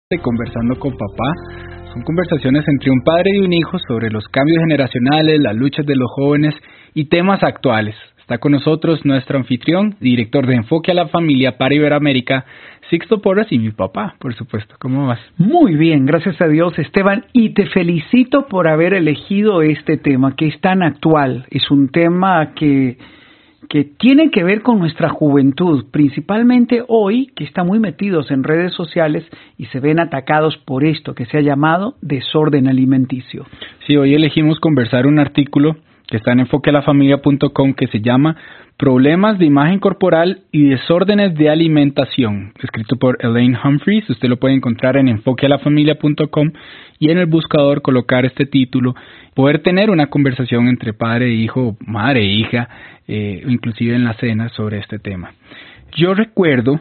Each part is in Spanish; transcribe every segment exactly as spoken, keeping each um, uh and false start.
de Conversando con Papá. Son conversaciones entre un padre y un hijo sobre los cambios generacionales, las luchas de los jóvenes y temas actuales. Está con nosotros nuestro anfitrión, director de Enfoque a la Familia para Iberoamérica, Sixto Porras, y mi papá, por supuesto. ¿Cómo vas? Muy bien, gracias a Dios, Esteban, y te felicito por haber elegido este tema, que es tan actual. Es un tema que... que tiene que ver con nuestra juventud, principalmente hoy, que está muy metidos en redes sociales y se ven atacados por esto que se ha llamado desorden alimenticio. Sí, hoy elegimos conversar un artículo que está en enfoque a la familia punto com que se llama Problemas de imagen corporal y desórdenes de alimentación, escrito por Elaine Humphreys. Usted lo puede encontrar en enfoque a la familia punto com y en el buscador colocar este título, poder tener una conversación entre padre e hijo, madre e hija, eh, inclusive en la cena sobre este tema. Yo recuerdo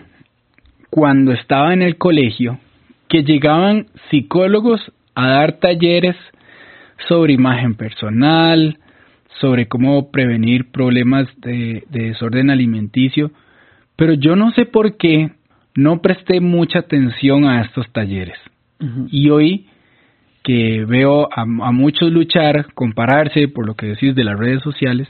cuando estaba en el colegio que llegaban psicólogos a dar talleres sobre imagen personal, sobre cómo prevenir problemas de, de desorden alimenticio, pero yo no sé por qué no presté mucha atención a estos talleres. Uh-huh. Y hoy que veo a, a muchos luchar, compararse por lo que decís de las redes sociales,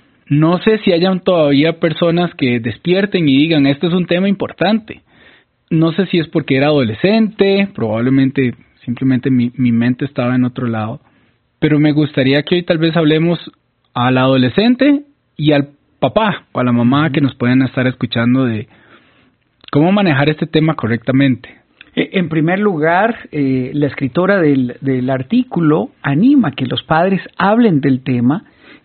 no sé si hayan todavía personas que despierten y digan, este es un tema importante. No sé si es porque era adolescente, probablemente simplemente mi, mi mente estaba en otro lado, pero me gustaría que hoy tal vez hablemos al adolescente y al papá o a la mamá que nos pueden estar escuchando de cómo manejar este tema correctamente. En primer lugar, eh, la escritora del, del artículo anima que los padres hablen del tema,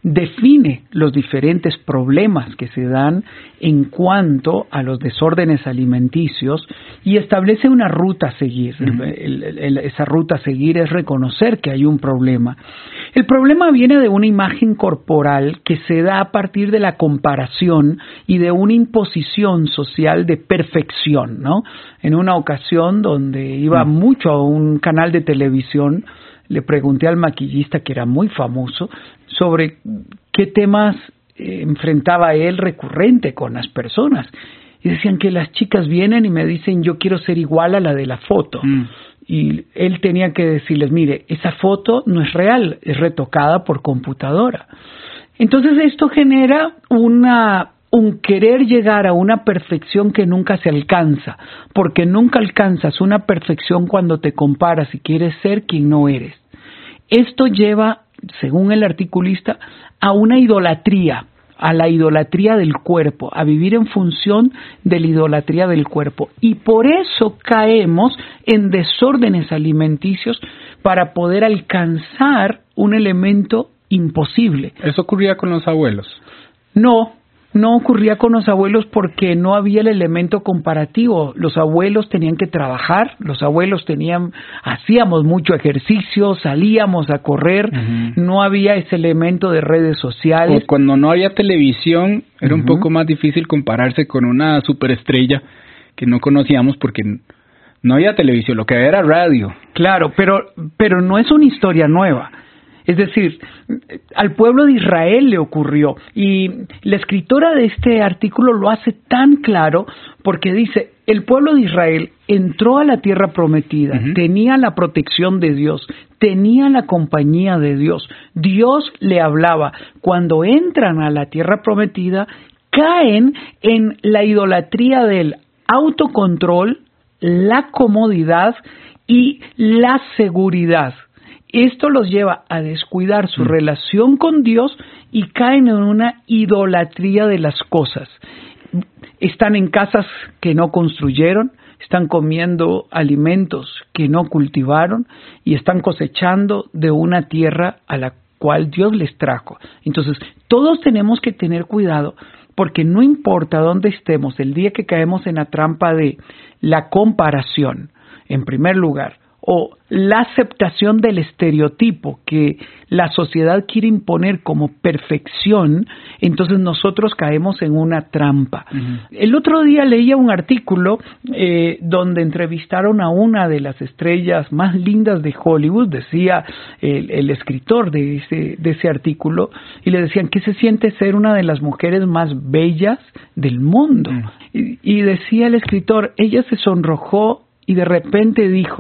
define los diferentes problemas que se dan en cuanto a los desórdenes alimenticios y establece una ruta a seguir. Uh-huh. El, el, el, esa ruta a seguir es reconocer que hay un problema. El problema viene de una imagen corporal que se da a partir de la comparación y de una imposición social de perfección, ¿no? En una ocasión donde iba uh-huh. mucho a un canal de televisión, le pregunté al maquillista, que era muy famoso, sobre qué temas eh, enfrentaba él recurrente con las personas. Y decían que las chicas vienen y me dicen, yo quiero ser igual a la de la foto. Mm. Y él tenía que decirles, mire, esa foto no es real, es retocada por computadora. Entonces esto genera una... un querer llegar a una perfección que nunca se alcanza, porque nunca alcanzas una perfección cuando te comparas y quieres ser quien no eres. Esto lleva, según el articulista, a una idolatría, a la idolatría del cuerpo, a vivir en función de la idolatría del cuerpo. Y por eso caemos en desórdenes alimenticios para poder alcanzar un elemento imposible. ¿Eso ocurría con los abuelos? No. No ocurría con los abuelos porque no había el elemento comparativo. Los abuelos tenían que trabajar, los abuelos tenían, hacíamos mucho ejercicio, salíamos a correr, uh-huh. no había ese elemento de redes sociales. O cuando no había televisión, era uh-huh. un poco más difícil compararse con una superestrella que no conocíamos porque no había televisión, lo que había era radio. Claro, pero, pero no es una historia nueva. Es decir, al pueblo de Israel le ocurrió y la escritora de este artículo lo hace tan claro porque dice, el pueblo de Israel entró a la tierra prometida, uh-huh. tenía la protección de Dios, tenía la compañía de Dios, Dios le hablaba. Cuando entran a la tierra prometida, caen en la idolatría del autocontrol, la comodidad y la seguridad. Esto los lleva a descuidar su mm. relación con Dios y caen en una idolatría de las cosas. Están en casas que no construyeron, están comiendo alimentos que no cultivaron y están cosechando de una tierra a la cual Dios les trajo. Entonces, todos tenemos que tener cuidado porque no importa dónde estemos, el día que caemos en la trampa de la comparación, en primer lugar, o la aceptación del estereotipo que la sociedad quiere imponer como perfección, entonces nosotros caemos en una trampa. Uh-huh. El otro día leía un artículo eh, donde entrevistaron a una de las estrellas más lindas de Hollywood, decía el, el escritor de ese, de ese artículo, y le decían que se siente ser una de las mujeres más bellas del mundo. Uh-huh. Y, y decía el escritor, ella se sonrojó y de repente dijo,